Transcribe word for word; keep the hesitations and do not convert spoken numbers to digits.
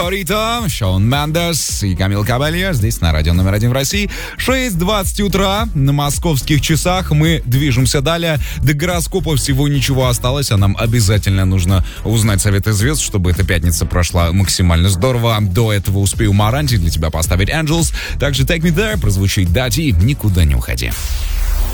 Рита, Шон Мендес и Камил Кабалье здесь на радио номер один в России. шесть двадцать утра на московских часах. Мы движемся далее. До гороскопа всего ничего осталось, а нам обязательно нужно узнать советы звезд, чтобы эта пятница прошла максимально здорово. До этого успею Маранти для тебя поставить Angels. Также Take Me There прозвучит Дати. Никуда не уходи.